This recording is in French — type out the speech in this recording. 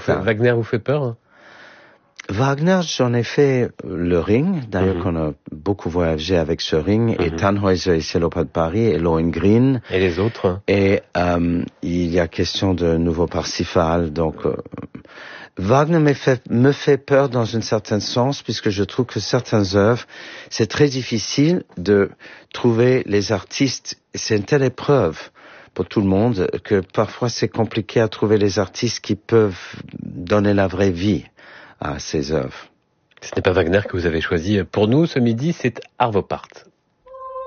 ça. Wagner vous fait peur? Wagner, j'en ai fait le Ring. D'ailleurs, qu'on a beaucoup voyagé avec ce Ring. Et Tannhäuser et C'est l'Opéra de Paris et Lohengrin. Et les autres? Et il y a question de nouveau Parsifal. Donc, Wagner me fait peur dans un certain sens, puisque je trouve que certaines œuvres, c'est très difficile de trouver les artistes. C'est une telle épreuve pour tout le monde que parfois c'est compliqué à trouver les artistes qui peuvent donner la vraie vie à ces œuvres. Ce n'est pas Wagner que vous avez choisi pour nous ce midi, c'est Arvo Pärt.